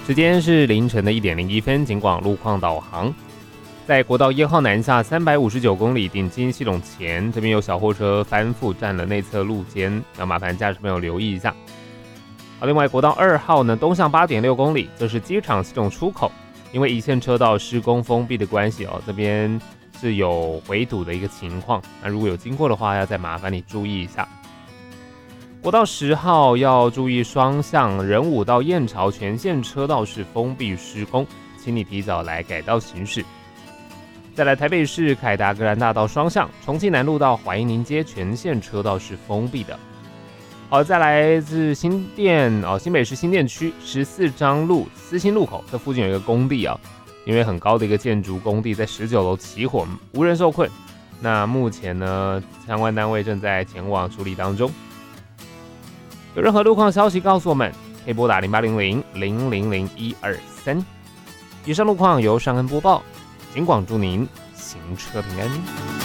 时间是凌晨的1:01，警广路况导航。在国道1号南下359公里顶金系统前，这边有小货车翻覆占了内侧路肩，要麻烦驾驶朋友留意一下。好，另外国道2号呢，东向8.6公里，这是机场系统出口，因为一线车道施工封闭的关系这边是有围堵的一个情况，那如果有经过的话，要再麻烦你注意一下。国道10号要注意双向仁武到燕巢全线车道是封闭施工，请你提早来改道行驶。再来台北市凯达格兰大道双向重庆南路到怀宁街全线车道是封闭的。好，再来自新北市新店区14张路思新路口，这附近有一个工地因为很高的一个建筑工地在19楼起火，无人受困。那目前呢，相关单位正在前往处理当中。有任何路况消息告诉我们，可以拨打0800-000-123。以上路况由尚恩播报，警广祝您行车平安。